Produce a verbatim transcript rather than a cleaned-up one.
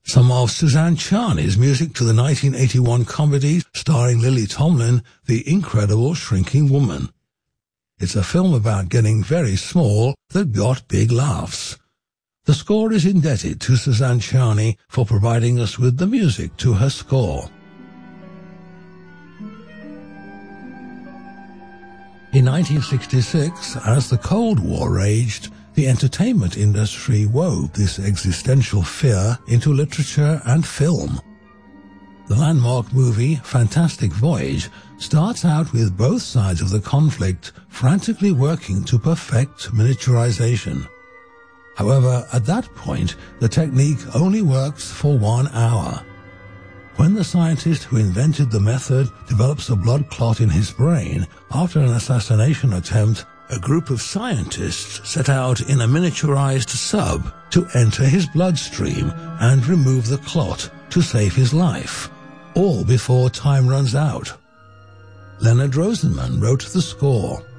Some of Suzanne Charney's music to the nineteen eighty-one comedy starring Lily Tomlin, The Incredible Shrinking Woman. It's a film about getting very small that got big laughs. The score is indebted to Suzanne Charney for providing us with the music to her score. In nineteen sixty-six, as the Cold War raged, the entertainment industry wove this existential fear into literature and film. The landmark movie Fantastic Voyage starts out with both sides of the conflict frantically working to perfect miniaturization. However, at that point, the technique only works for one hour. When the scientist who invented the method develops a blood clot in his brain after an assassination attempt, a group of scientists set out in a miniaturized sub to enter his bloodstream and remove the clot to save his life, all before time runs out. Leonard Rosenman wrote the score.